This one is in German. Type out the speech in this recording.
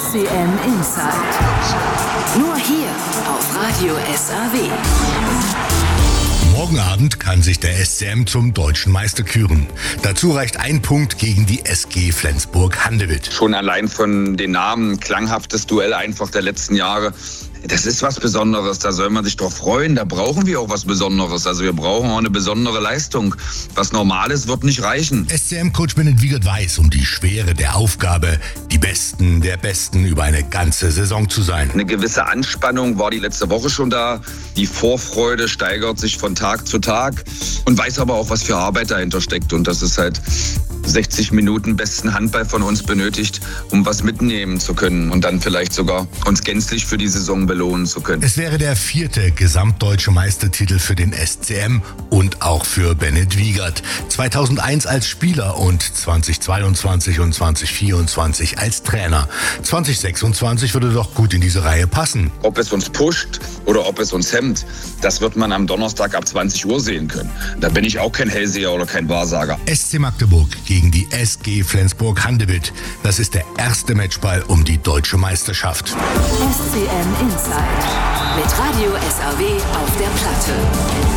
SCM Insight. Nur hier auf Radio SAW. Morgen Abend kann sich der SCM zum deutschen Meister küren. Dazu reicht ein Punkt gegen die SG Flensburg-Handewitt. Schon allein von den Namen, klanghaftes Duell einfach der letzten Jahre. Das ist was Besonderes, da soll man sich drauf freuen. Da brauchen wir auch was Besonderes. Also wir brauchen auch eine besondere Leistung. Was Normales wird nicht reichen. SCM-Coach Bennett Wiegert weiß um die Schwere der Aufgabe, die Besten der Besten über eine ganze Saison zu sein. Eine gewisse Anspannung war die letzte Woche schon da. Die Vorfreude steigert sich von Tag zu Tag und weiß aber auch, was für Arbeit dahinter steckt. Und das ist halt 60 Minuten besten Handball von uns benötigt, um was mitnehmen zu können und dann vielleicht sogar uns gänzlich für die Saison belohnen zu können. Es wäre der 4. gesamtdeutsche Meistertitel für den SCM und auch für Bennett Wiegert. 2001 als Spieler und 2022 und 2024 als Trainer. 2026 würde doch gut in diese Reihe passen. Ob es uns pusht oder ob es uns hemmt, das wird man am Donnerstag ab 20 Uhr sehen können. Da bin ich auch kein Hellseher oder kein Wahrsager. SC Magdeburg gegen die SG Flensburg-Handewitt. Das ist der erste Matchball um die deutsche Meisterschaft. SCM Insight mit Radio SAW auf der Platte.